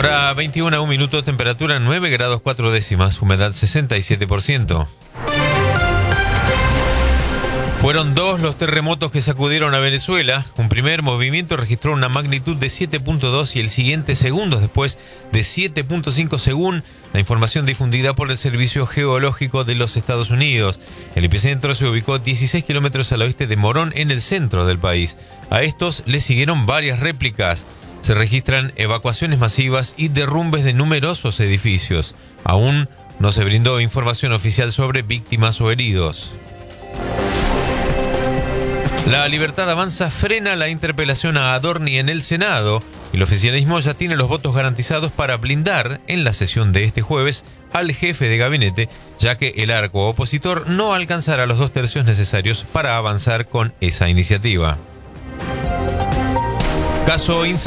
Hora 21, 1 minuto, temperatura 9 grados 4 décimas, humedad 67%. Fueron 2 los terremotos que sacudieron a Venezuela. Un primer movimiento registró una magnitud de 7.2 y el siguiente segundos después de 7.5 según la información difundida por el Servicio Geológico de los Estados Unidos. El epicentro se ubicó 16 kilómetros al oeste de Morón, en el centro del país. A estos le siguieron varias réplicas. Se registran evacuaciones masivas y derrumbes de numerosos edificios. Aún no se brindó información oficial sobre víctimas o heridos. La Libertad Avanza frena la interpelación a Adorni en el Senado y el oficialismo ya tiene los votos garantizados para blindar en la sesión de este jueves al jefe de gabinete, ya que el arco opositor no alcanzará los 2/3 necesarios para avanzar con esa iniciativa. Caso